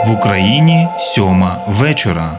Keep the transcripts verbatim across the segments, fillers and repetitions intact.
В Україні сьома вечора.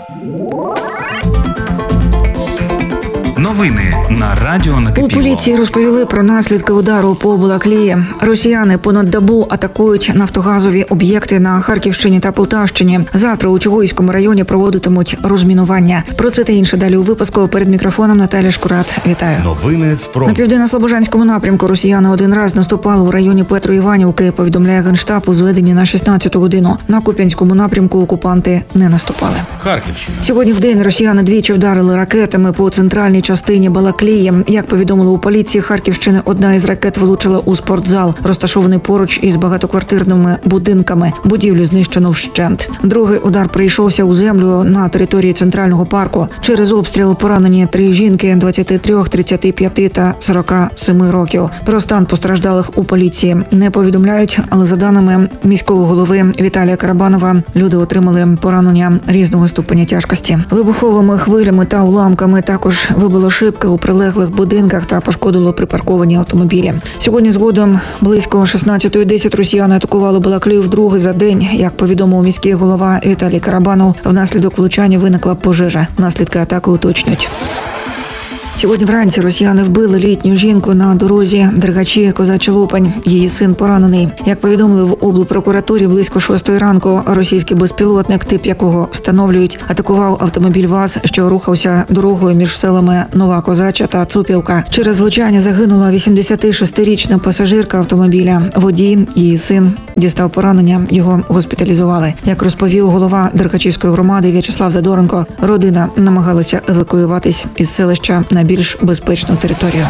Новини на радіо Накипіло. У поліції розповіли про наслідки удару по Балаклії. Росіяни понад добу атакують нафтогазові об'єкти на Харківщині та Полтавщині. Завтра у Чугуївському районі проводитимуть розмінування. Про це та інше далі у випуску. Перед мікрофоном Наталя Шкурат. Вітаю. Новини з фронту. На південно-слобожанському напрямку росіяни один раз наступали у районі Петро-Іванівки, повідомляє Генштаб у зведенні на шістнадцяту годину. На Куп'янському напрямку окупанти не наступали. Харківщина. Сьогодні в день росіяни двічі вдарили ракетами по центральній частині Балаклії. Як повідомили у поліції Харківщини, одна із ракет влучила у спортзал, розташований поруч із багатоквартирними будинками. Будівлю знищено вщент. Другий удар прийшовся у землю на території центрального парку. Через обстріл поранені три жінки двадцяти трьох, тридцяти п'яти та сорока семи років. Про стан постраждалих у поліції не повідомляють, але за даними міського голови Віталія Карабанова, люди отримали поранення різного ступеня тяжкості. Вибуховими хвилями та уламками також вибило шибки у прилеглих будинках та пошкодило припарковані автомобілі. Сьогодні згодом близько шістнадцятої десять росіяни атакували Балаклію вдруге за день. Як повідомив міський голова Віталій Карабанов, внаслідок влучання виникла пожежа. Наслідки атаки уточнюють. Сьогодні вранці росіяни вбили літню жінку на дорозі Дергачі Козачий Лопань. Її син поранений. Як повідомили в облпрокуратурі, близько шостої ранку російський безпілотник, тип якого встановлюють, атакував автомобіль ВАЗ, що рухався дорогою між селами Нова Козача та Цупівка. Через влучання загинула вісімдесятишестирічна пасажирка автомобіля. Водій, її син, дістав поранення, його госпіталізували. Як розповів голова Дергачівської громади В'ячеслав Задоренко, родина намагалася евакуюватись із селища на більш безпечну територію.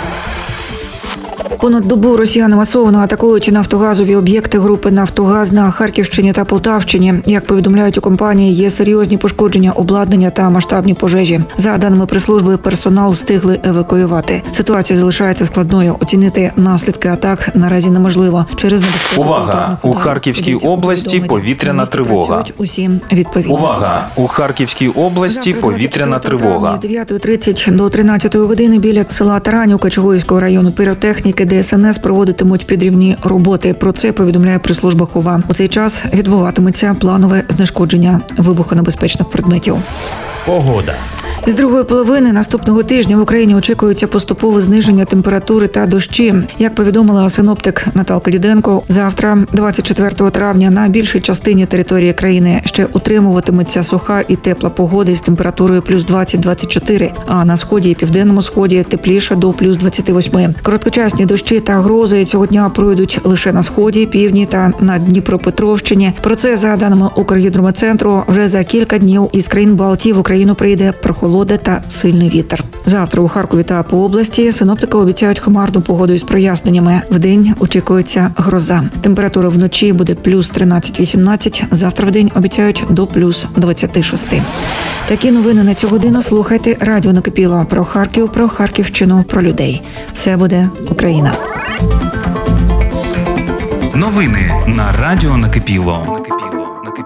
Понад добу росіяни масово атакують нафтогазові об'єкти групи «Нафтогаз» на Харківщині та Полтавщині. Як повідомляють у компанії, є серйозні пошкодження обладнання та масштабні пожежі. За даними прес-служби, персонал встигли евакуювати. Ситуація залишається складною. Оцінити наслідки атак наразі неможливо. Через небезпеку. Увага! У Харківській області повітряна тривога. Усі відповідні. Увага! У Харківській області повітряна тривога. З дев'ятої тридцять до тринадцятої години біля села Таранівка Чугуївського району піротехніки Де С Ен С проводитимуть підрівні роботи. Про це повідомляє прес-служба ХОВА. У цей час відбуватиметься планове знешкодження вибухонебезпечних предметів. Погода. З другої половини наступного тижня в Україні очікується поступове зниження температури та дощі. Як повідомила синоптик Наталка Діденко, завтра, двадцять четвертого травня, на більшій частині території країни ще утримуватиметься суха і тепла погода із температурою плюс двадцять - двадцять чотири, а на сході і південному сході тепліше до плюс двадцяти восьми. Короткочасні дощі та грози цього дня пройдуть лише на сході, півдні та на Дніпропетровщині. Про це, за даними Укргідрометцентру, вже за кілька днів із країн Балтії в Україну прийде прохолодна та сильний вітер. Завтра у Харкові та по області синоптики обіцяють хмарну погоду із проясненнями. Вдень очікується гроза. Температура вночі буде плюс тринадцять - вісімнадцять, завтра вдень обіцяють до плюс двадцяти шести. Такі новини на цю годину слухайте радіо Накипіло. Про Харків, про Харківщину, про людей. Все буде Україна. Новини на радіо Накипіло.